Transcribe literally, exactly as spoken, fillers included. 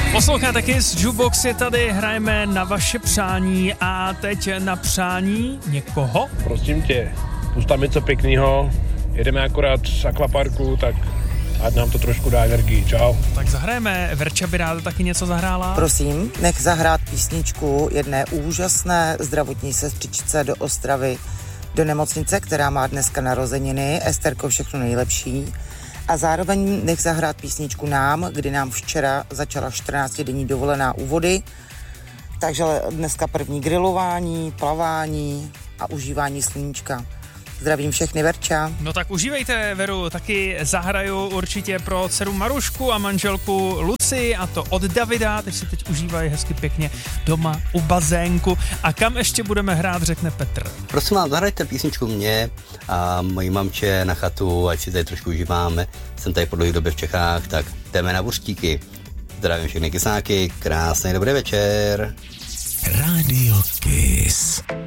Posloucháte Kiss, Jukebox je tady, hrajeme na vaše přání a teď na přání někoho. Prosím tě, pust tam něco pěknýho, jedeme akorát z akvaparku, tak ať nám to trošku dá energii, čau. Tak zahrajeme, Verča by ráda taky něco zahrála. Prosím, nech zahrát písničku jedné úžasné zdravotní sestřičce do Ostravy, do nemocnice, která má dneska narozeniny. Esterko, všechno nejlepší. A zároveň nech zahrát písničku nám, kdy nám včera začala čtrnáctidenní dovolená u vody. Takže dneska první grilování, plavání a užívání sluníčka. Zdravím všechny, Verča. No tak užívejte, Veru, taky zahraju určitě pro dceru Marušku a manželku Luci, a to od Davida, teď si teď užívají hezky pěkně doma u bazénku. A kam ještě budeme hrát, řekne Petr. Prosím vás, zahrajte písničku mě a mojí mamče na chatu, ať si tady trošku užíváme. Jsem tady po dlouhé době v Čechách, tak jdeme na buřtíky. Zdravím všechny kysáky, krásný dobrý večer. Radio Kiss.